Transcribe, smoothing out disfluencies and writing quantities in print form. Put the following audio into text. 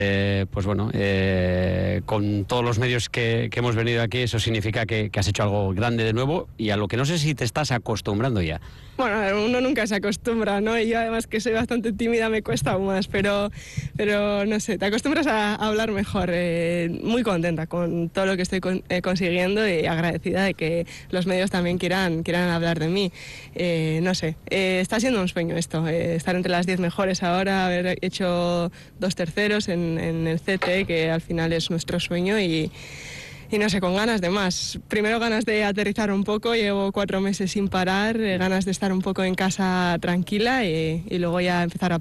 Pues bueno, con todos los medios que hemos venido aquí, eso significa que has hecho algo grande de nuevo y a lo que no sé si te estás acostumbrando ya. Bueno, a ver, uno nunca se acostumbra, ¿no? Y yo además que soy bastante tímida me cuesta aún más, pero no sé, te acostumbras a hablar mejor. Muy contenta con todo lo que estoy consiguiendo y agradecida de que los medios también quieran hablar de mí. No sé, está siendo un sueño esto, estar entre las 10 mejores ahora, haber hecho 2 terceros en el CT, que al final es nuestro sueño y no sé, con ganas de más. Primero ganas de aterrizar un poco, llevo 4 meses sin parar, ganas de estar un poco en casa tranquila y luego ya empezar a